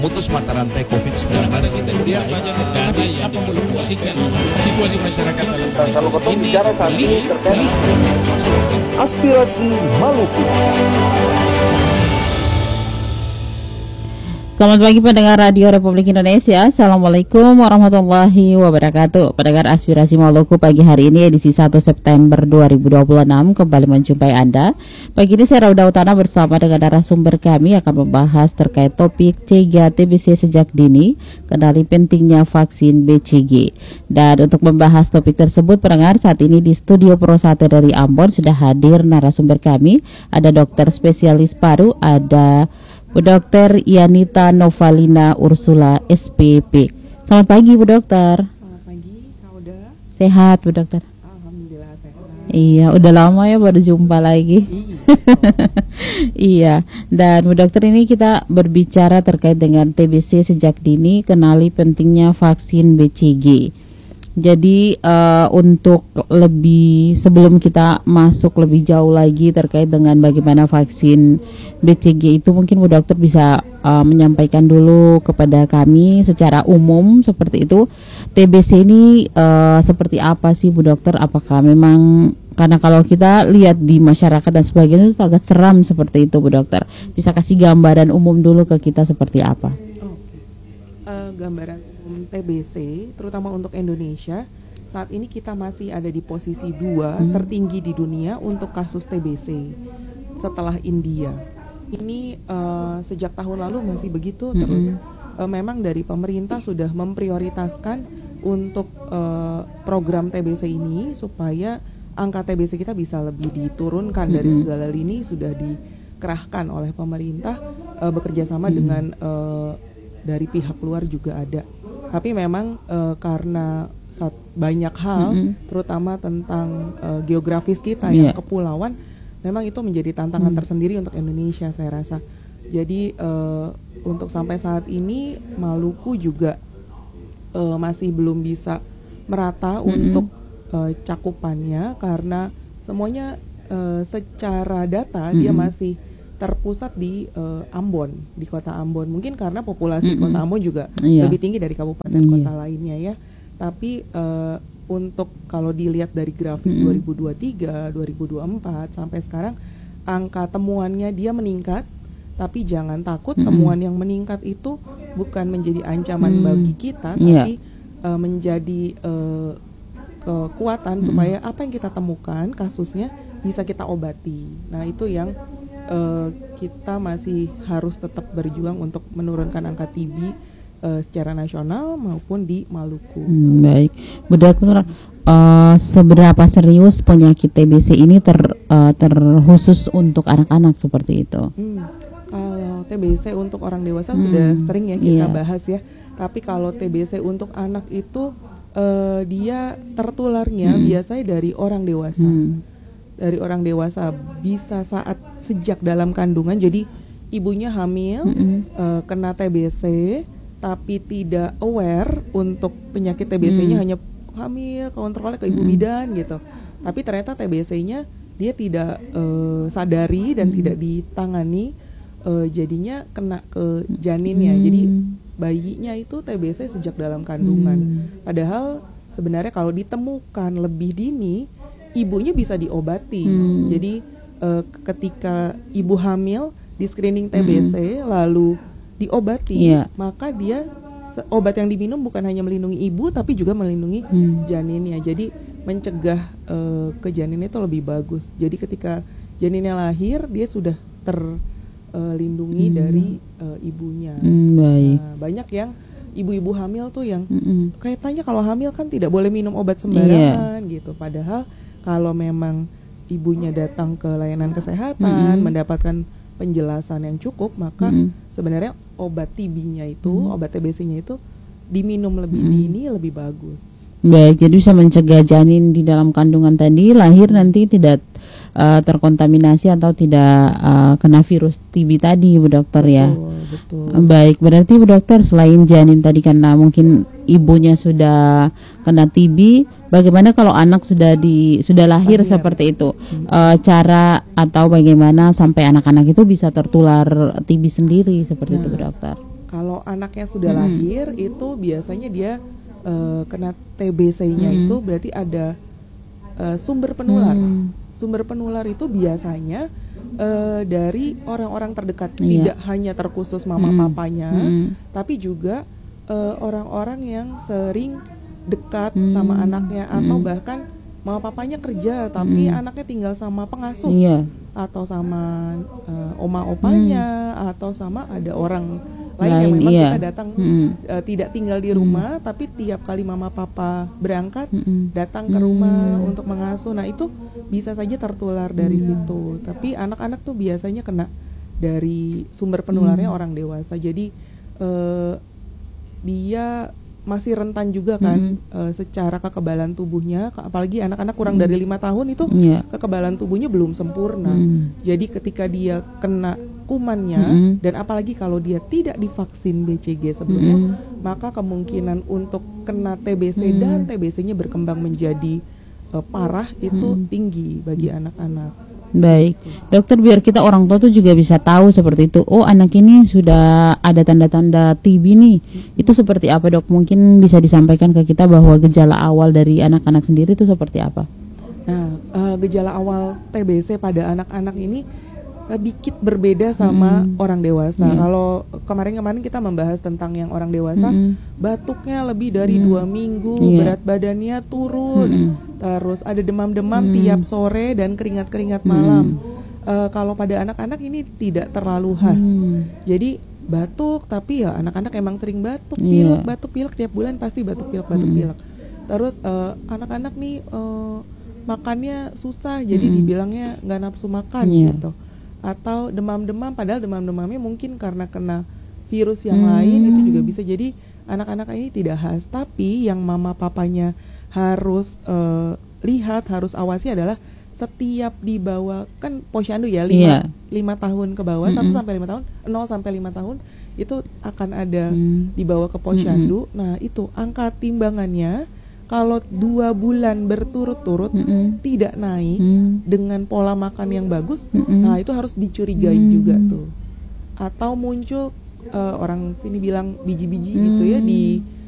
Mutus mata rantai COVID-19. Karena kita dia banyak dana yang dialokasikan situasi masyarakat dalam ini terkait Aspirasi Maluku. Selamat pagi pendengar Radio Republik Indonesia. Assalamualaikum warahmatullahi wabarakatuh. Pendengar Aspirasi Maluku pagi hari ini edisi 1 September 2026 kembali menjumpai Anda. Pagi ini saya Rauda Utana bersama dengan narasumber kami akan membahas terkait topik cegah TBC sejak dini, kenali pentingnya vaksin BCG. Dan untuk membahas topik tersebut pendengar, saat ini di studio Pro 1 dari Ambon sudah hadir narasumber kami. Ada dokter spesialis paru, ada Bu Dokter Yanita Novalina Ursula SPP. Selamat pagi Bu Dokter. Selamat pagi Kak Uda. Sehat Bu Dokter? Alhamdulillah sehat. Iya, udah lama ya baru jumpa lagi. Iya, dan Bu Dokter ini kita berbicara terkait dengan TBC sejak dini, kenali pentingnya vaksin BCG. Jadi untuk lebih sebelum kita masuk lebih jauh lagi terkait dengan bagaimana vaksin BCG itu, mungkin Bu Dokter bisa menyampaikan dulu kepada kami secara umum seperti itu. TBC ini seperti apa sih Bu Dokter? Apakah memang, karena kalau kita lihat di masyarakat dan sebagainya itu agak seram seperti itu Bu Dokter. Bisa kasih gambaran umum dulu ke kita seperti apa? Gambaran TBC terutama untuk Indonesia saat ini kita masih ada di posisi 2 tertinggi di dunia untuk kasus TBC setelah India. Ini sejak tahun lalu masih begitu terus. Memang dari pemerintah sudah memprioritaskan untuk program TBC ini supaya angka TBC kita bisa lebih diturunkan dari segala lini, sudah dikerahkan oleh pemerintah bekerja sama dengan dari pihak luar juga ada. Tapi memang karena banyak hal, terutama tentang geografis kita yang kepulauan, memang itu menjadi tantangan tersendiri untuk Indonesia saya rasa. Jadi untuk sampai saat ini Maluku juga masih belum bisa merata untuk cakupannya, karena semuanya secara data dia masih terpusat di Ambon, di kota Ambon. Mungkin karena populasi kota Ambon juga lebih tinggi dari kabupaten kota lainnya ya. Tapi untuk kalau dilihat dari grafik 2023, 2024 sampai sekarang, angka temuannya dia meningkat. Tapi jangan takut, temuan yang meningkat itu bukan menjadi ancaman bagi kita, tapi menjadi kekuatan supaya apa yang kita temukan kasusnya bisa kita obati. Nah itu yang kita masih harus tetap berjuang untuk menurunkan angka TB secara nasional maupun di Maluku. Baik, Bu Dokter, seberapa serius penyakit TBC ini terkhusus untuk anak-anak seperti itu? Kalau TBC untuk orang dewasa sudah sering ya kita bahas ya. Tapi kalau TBC untuk anak itu dia tertularnya biasanya dari orang dewasa. Dari orang dewasa bisa sejak dalam kandungan. Jadi ibunya hamil, kena TBC, tapi tidak aware untuk penyakit TBC-nya, hanya hamil, kontrolnya ke ibu bidan gitu. Tapi ternyata TBC-nya dia tidak sadari dan tidak ditangani, jadinya kena ke janinnya. Jadi bayinya itu TBC sejak dalam kandungan. Padahal sebenarnya kalau ditemukan lebih dini, ibunya bisa diobati. Jadi ketika ibu hamil di screening TBC lalu diobati, maka dia obat yang diminum bukan hanya melindungi ibu tapi juga melindungi janinnya. Jadi mencegah ke janinnya itu lebih bagus. Jadi ketika janinnya lahir dia sudah terlindungi dari ibunya. Baik. Nah, banyak yang ibu-ibu hamil tuh yang kaitannya kalau hamil kan tidak boleh minum obat sembarangan gitu. Padahal kalau memang ibunya datang ke layanan kesehatan, mendapatkan penjelasan yang cukup, maka sebenarnya obat TB-nya itu, obat TBC-nya itu diminum lebih dini lebih bagus. Baik, jadi bisa mencegah janin di dalam kandungan tadi lahir nanti tidak terkontaminasi atau tidak kena virus TB tadi Bu Dokter ya. Betul. Baik, berarti Bu Dokter selain janin tadi karena mungkin ibunya sudah kena TB, bagaimana kalau anak sudah lahir seperti itu? Cara atau bagaimana sampai anak-anak itu bisa tertular TB sendiri seperti itu Bu Dokter? Kalau anaknya sudah lahir itu biasanya dia kena TBC-nya itu berarti ada sumber penular. Sumber penular itu biasanya dari orang-orang terdekat, tidak hanya terkhusus mama papanya, tapi juga orang-orang yang sering dekat sama anaknya, atau bahkan mama papanya kerja tapi anaknya tinggal sama pengasuh, atau sama oma opanya, atau sama ada orang lain yang memang kita datang tidak tinggal di rumah, tapi tiap kali mama papa berangkat datang ke rumah untuk mengasuh. Nah itu bisa saja tertular dari situ. Tapi anak-anak tuh biasanya kena dari sumber penularnya orang dewasa. Jadi dia masih rentan juga kan secara kekebalan tubuhnya, apalagi anak-anak kurang dari 5 tahun itu kekebalan tubuhnya belum sempurna. Jadi ketika dia kena kumannya dan apalagi kalau dia tidak divaksin BCG sebelumnya, maka kemungkinan untuk kena TBC dan TBC-nya berkembang menjadi parah itu tinggi bagi anak-anak. Baik, dokter, biar kita orang tua tuh juga bisa tahu seperti itu. Oh, anak ini sudah ada tanda-tanda TB nih. Itu seperti apa, Dok? Mungkin bisa disampaikan ke kita bahwa gejala awal dari anak-anak sendiri itu seperti apa? Nah, gejala awal TBC pada anak-anak ini sedikit berbeda sama orang dewasa. Kalau kemarin-kemarin kita membahas tentang yang orang dewasa, batuknya lebih dari 2 minggu, berat badannya turun, terus ada demam-demam tiap sore dan keringat-keringat malam. Kalau pada anak-anak ini tidak terlalu khas. Jadi batuk, tapi ya anak-anak emang sering batuk pilek tiap bulan pasti batuk pilek. Terus anak-anak nih makannya susah, jadi dibilangnya nggak nafsu makan gitu. Atau demam-demam, padahal demam-demamnya mungkin karena kena virus yang lain, itu juga bisa. Jadi anak-anak ini tidak khas. Tapi yang mama papanya harus lihat, harus awasi adalah setiap di bawah, kan posyandu ya 5 tahun ke bawah, 1 sampai 5 tahun, 0 sampai 5 tahun itu akan ada dibawa ke posyandu. Nah itu angka timbangannya kalau 2 bulan berturut-turut tidak naik dengan pola makan yang bagus, nah itu harus dicurigai juga tuh. Atau muncul orang sini bilang biji-biji gitu ya di